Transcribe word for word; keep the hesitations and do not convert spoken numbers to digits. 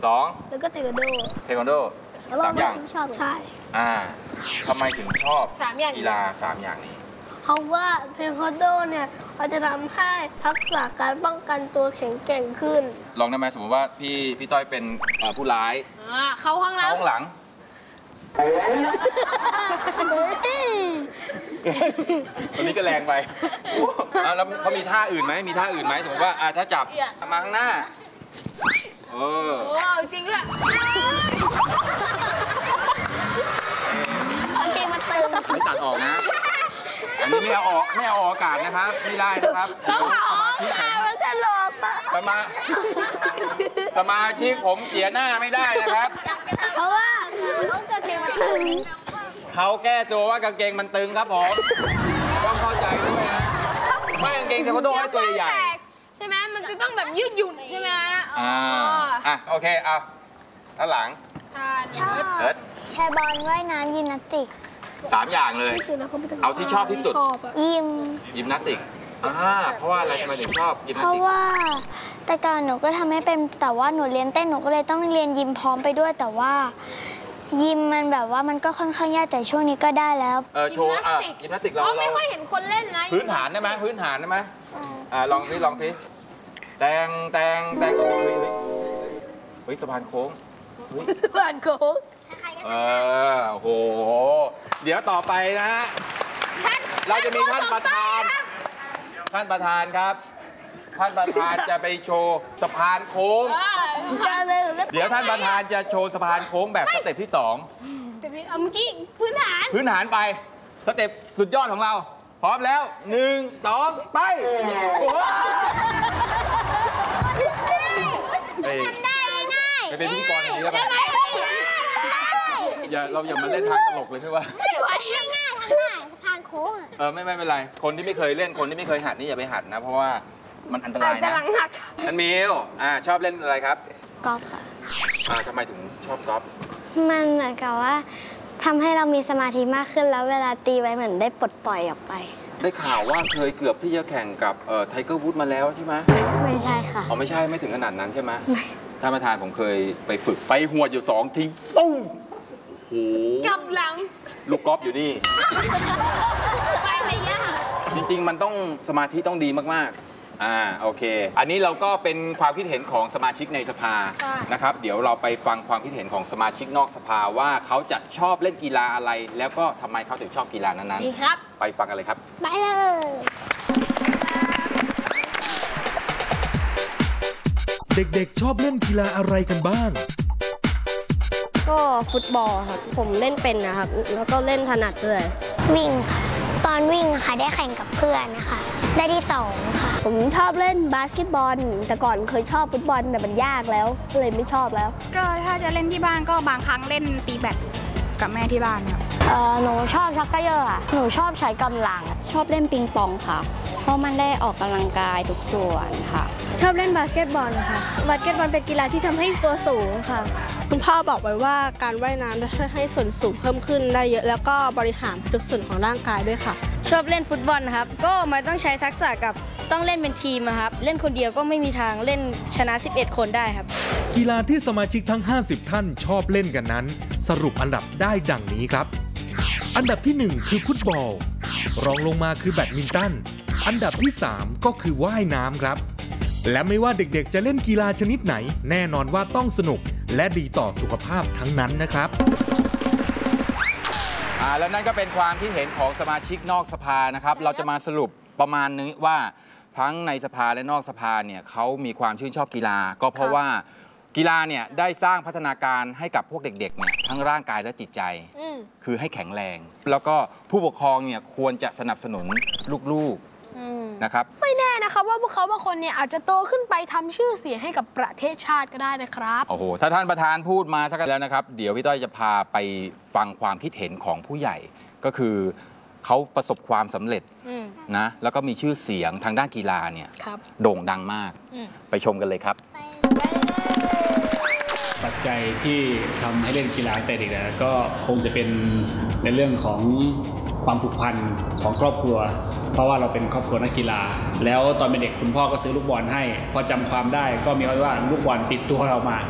สองแล้วก็เทควันโดเทควันโดสามอย่างชอบใช่อ่าทำไมถึงชอบกีฬาสามอย่างนี้เพราะว่าเทควันโดเนี่ยเราจะทำให้ทักษะการป้องกันตัวแข็งแกร่งขึ้นลองได้ไหมสมมติว่าพี่พี่ต้อยเป็นผู้ร้ายเข้าห้องน้ำเข้าห้องหลังวันนี้ก็แรงไปแล้วเขามีท่าอื่นไหมมีท่าอื่นไหมสมมติว่าถ้าจับมาข้างหน้าเออโอ้จริงด้วยโอเคมาตึงไม่ตัดออกนะอันนี้ไม่เอาออกไม่เอาออกอากาศนะครับไม่ได้นะครับสมาธิผมจะหลบสมาสมาชิกผมเสียหน้าไม่ได้นะครับเพราะว่าเขากางเกงมันตึงเขาแก้ตัวว่ากางเกงมันตึงครับผมต้องเข้าใจด้วยนะไม่กางเกงเทควันโดให้ตัวใหญ่ใช่ไหมมันจะต้องแบบยืดหยุ่นใช่ไหมอ่าอ่ะโอเคเอาด้านหลังชอบแชร์บอลว่ายน้ำยิมนาสติกสามอย่างเลยเอาที่ชอบที่สุดยิมยิมนาสติกอ่าเพราะว่าอะไรทำไมถึงชอบยิมนาสติกเพราะว่าแต่ก่อนหนูก็ทำให้เป็นแต่ว่าหนูเรียนเต้นหนูก็เลยต้องเรียนยิมพร้อมไปด้วยแต่ว่ายิมมันแบบว่ามันก็ค่อนข้างยากแต่ช่วงนี้ก็ได้แล้วเออโชว์อ่ะยิมนาสติกเราไม่ค่อยเห็นคนเล่นนะพื้นฐานได้ไหมพื้นฐานได้ไหมอ่าลองสิลองสิแตงแตงแตงเฮ้ยเฮ้ยเฮ้ยสะพานโค้งสะพานโค้งเออโอ้โหเดี๋ยวต่อไปนะฮะเราจะมีท่านประธานท่านประธานครับท่านประธานจะไปโชว์สะพานโค้งเดี๋ยวท่านประธานจะโชว์สะพานโค้งแบบสเต็ปที่สองเอาเมื่อกี้พื้นฐานพื้นฐานไปสเต็ปสุดยอดของเราพร้อมแล้วหนึ่งสองไปทำได้ง่ายไปเป็นพิธีกรอย่างนี้แล้วกันอย่าเราอย่ามาเล่นทางตลกเลยใช่ไหมง่ายง่ายทำได้สะพานโค้งเออไม่ไม่เป็นไรคนที่ไม่เคยเล่นคนที่ไม่เคยหัดนี่อย่าไปหัดนะเพราะว่ามันอันตรายนะจะหลังหักอันมิวอ่าชอบเล่นอะไรครับกอล์ฟค่ะอ่าทำไมถึงชอบกอล์ฟมันเหมือนกับว่าทำให้เรามีสมาธิมากขึ้นแล้วเวลาตีไว้เหมือนได้ปลดปล่อยออกไปได้ข่าวว่าเคยเกือบที่จะแข่งกับเอ่อไทเกอร์วูดมาแล้วใช่ไหมไม่ใช่ค่ะอ๋อไม่ใช่ไม่ถึงขนาดนั้นใช่ไหมท่านประธานผมเคยไปฝึกไปหัวอยู่สองทีตุ้มโอ้โหกับหลังลูกกอล์ฟอยู่นี่ไปไม่ยากจริงๆมันต้องสมาธิต้องดีมากๆอ่าโอเคอันนี้เราก็เป็นความคิดเห็นของสมาชิกในสภานะครับเดี๋ยวเราไปฟังความคิดเห็นของสมาชิกนอกสภาว่าเขาจะชอบเล่นกีฬาอะไรแล้วก็ทำไมเขาถึงชอบกีฬานั้นๆดีครับไปฟังกันเลยครับไปเลยเด็กๆชอบเล่นกีฬาอะไรกันบ้างก็ฟุตบอลครับผมเล่นเป็นนะครับแล้วก็เล่นถนัดด้วยวิ่งค่ะตอนวิ่งค่ะได้แข่งกับเพื่อนนะคะได้ที่สองค่ะผมชอบเล่นบาสเกตบอลแต่ก่อนเคยชอบฟุตบอลแต่มันยากแล้วเลยไม่ชอบแล้วก็ถ้าจะเล่นที่บ้านก็บางครั้งเล่นตีแบดกับแม่ที่บ้านครับเออหนูชอบชักเกยอร์ค่ะหนูชอบใช้กำลังชอบเล่นปิงปองค่ะเพราะมันได้ออกกำลังกายทุกส่วนค่ะชอบเล่นบาสเกตบอลค่ะบาสเกตบอลเป็นกีฬาที่ทำให้ตัวสูงค่ะคุณพ่อบอกไว้ว่าการว่ายน้ำจะช่วยให้ส่วนสูงเพิ่มขึ้นได้เยอะแล้วก็บริหารทุกส่วนของร่างกายด้วยค่ะชอบเล่นฟุตบอลครับก็มันต้องใช้ทักษะกับต้องเล่นเป็นทีมครับเล่นคนเดียวก็ไม่มีทางเล่นชนะสิบเอ็ดคนได้ครับกีฬาที่สมาชิกทั้งห้าสิบท่านชอบเล่นกันนั้นสรุปอันดับได้ดังนี้ครับอันดับที่หนึ่งคือฟุตบอลรองลงมาคือแบดมินตันอันดับที่สามก็คือว่ายน้ำครับและไม่ว่าเด็กๆจะเล่นกีฬาชนิดไหนแน่นอนว่าต้องสนุกและดีต่อสุขภาพทั้งนั้นนะครับอ่าแล้วนั่นก็เป็นความคิดเห็นของสมาชิกนอกสภานะครับเราจะมาสรุปประมาณนี้ว่าทั้งในสภาและนอกสภาเนี่ยเขามีความชื่นชอบกีฬาก็เพราะว่ากีฬาเนี่ยได้สร้างพัฒนาการให้กับพวกเด็กๆเนี่ยทั้งร่างกายและจิตใจคือให้แข็งแรงแล้วก็ผู้ปกครองเนี่ยควรจะสนับสนุนลูกๆนะครับไม่แน่นะครับว่าพวกเขาบางคนเนี่ยอาจจะโตขึ้นไปทำชื่อเสียงให้กับประเทศชาติก็ได้นะครับโอ้โหถ้าท่านประธานพูดมาสักแล้วนะครับเดี๋ยวพี่ต้อยจะพาไปฟังความคิดเห็นของผู้ใหญ่ก็คือเขาประสบความสำเร็จนะแล้วก็มีชื่อเสียงทางด้านกีฬาเนี่ยโด่งดังมากไปชมกันเลยครับปัจจัยที่ทำให้เล่นกีฬาแต่เด็กนะก็คงจะเป็นในเรื่องของความผูกพันของครอบครัวเพราะว่าเราเป็นครอบครัวนักกีฬาแล้วตอนเป็นเด็กคุณพ่อก็ซื้อลูกบอลให้พอจำความได้ก็มีไว้ว่าลูกบอลติดตัวเรามา